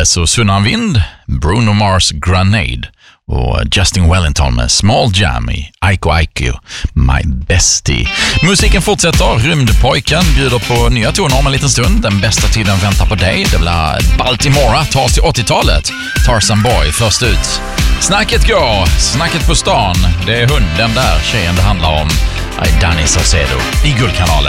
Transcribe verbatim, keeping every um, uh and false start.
så Sunnan Vind, Bruno Mars Grenade och Justin Wellington med Small Jam i Aiko Aiko, My Bestie. Musiken fortsätter, Rymdpojken bjuder på nya toner om en liten stund. Den bästa tiden väntar på dig, det blir Baltimora, tas till åttiotalet. Tarzan Boy först ut. Snacket går, snacket på stan, det är hunden där tjejen det handlar om. Danny Saucedo i Guldkanalen.